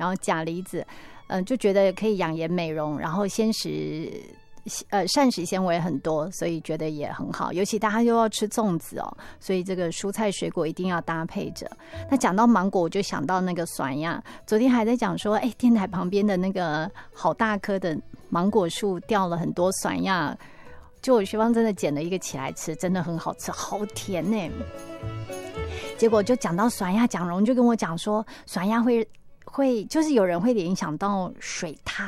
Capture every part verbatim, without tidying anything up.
然后钾离子，嗯、呃，就觉得可以养颜美容，然后鲜食。呃，膳食纤维很多，所以觉得也很好。尤其大家又要吃粽子哦，所以这个蔬菜水果一定要搭配着。那讲到芒果，我就想到那个酸呀。昨天还在讲说，哎，电台旁边的那个好大棵的芒果树掉了很多酸呀，就我学芳真的捡了一个起来吃，真的很好吃，好甜呢。结果就讲到酸呀，蒋蓉就跟我讲说，酸呀会会就是有人会联想到水獭。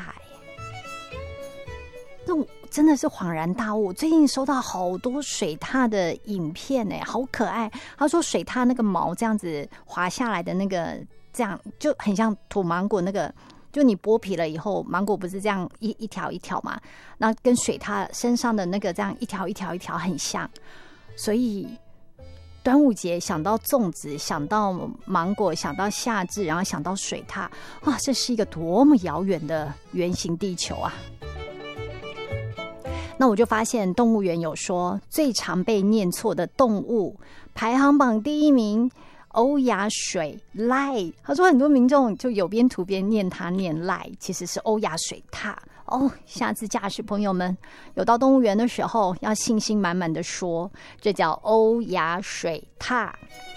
那我真的是恍然大悟，最近收到好多水獭的影片哎，好可爱。他说水獭那个毛这样子滑下来的那个，这样就很像土芒果那个，就你剥皮了以后，芒果不是这样一一条一条嘛？那跟水獭身上的那个这样一条一条一条很像，所以端午节想到粽子，想到芒果，想到夏至，然后想到水獭，哇，这是一个多么遥远的圆形地球啊！那我就发现动物园有说最常被念错的动物排行榜第一名欧亚水濑，他说很多民众就有边涂边念它念濑，其实是欧亚水獭哦。下次驾驶朋友们有到动物园的时候，要信心满满的说这叫欧亚水獭。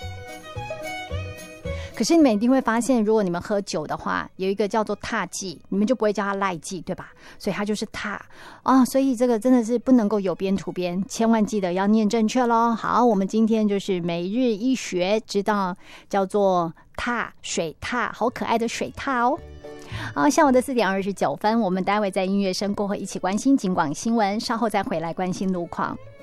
可是你们一定会发现，如果你们喝酒的话，有一个叫做踏剂，你们就不会叫它赖剂，对吧？所以它就是踏啊、哦，所以这个真的是不能够有边涂边，千万记得要念正确咯。好，我们今天就是每日一学，知道叫做踏水踏，好可爱的水踏哦。好，下午的四点二十九分，我们待会在音乐声过后一起关心警广新闻，稍后再回来关心路况。